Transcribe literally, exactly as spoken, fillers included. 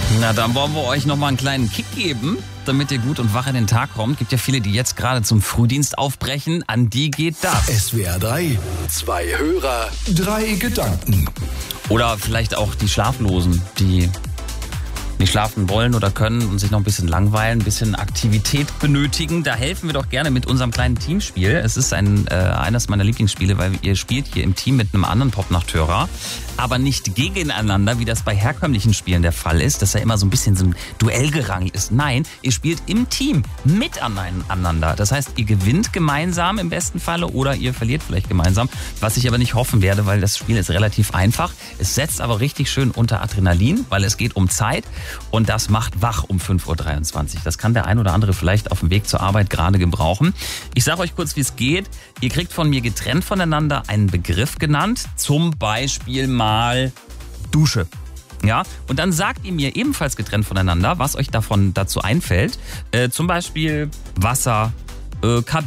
Na, dann wollen wir euch nochmal einen kleinen Kick geben, damit ihr gut und wach in den Tag kommt. Gibt ja viele, die jetzt gerade zum Frühdienst aufbrechen. An die geht das. S W R drei, zwei Hörer, drei Gedanken. Oder vielleicht auch die Schlaflosen, die nicht schlafen wollen oder können und sich noch ein bisschen langweilen, ein bisschen Aktivität benötigen. Da helfen wir doch gerne mit unserem kleinen Teamspiel. Es ist ein äh, eines meiner Lieblingsspiele, weil ihr spielt hier im Team mit einem anderen Popnachthörer, aber nicht gegeneinander, wie das bei herkömmlichen Spielen der Fall ist, dass ja immer so ein bisschen so ein Duellgerangel ist. Nein, ihr spielt im Team miteinander. Das heißt, ihr gewinnt gemeinsam im besten Falle oder ihr verliert vielleicht gemeinsam, was ich aber nicht hoffen werde, weil das Spiel ist relativ einfach. Es setzt aber richtig schön unter Adrenalin, weil es geht um Zeit. Und das macht wach um fünf Uhr dreiundzwanzig. Das kann der ein oder andere vielleicht auf dem Weg zur Arbeit gerade gebrauchen. Ich sage euch kurz, wie es geht. Ihr kriegt von mir getrennt voneinander einen Begriff genannt. Zum Beispiel mal Dusche. Ja, und dann sagt ihr mir ebenfalls getrennt voneinander, was euch davon dazu einfällt. Äh, zum Beispiel Wasser, äh, Kabine.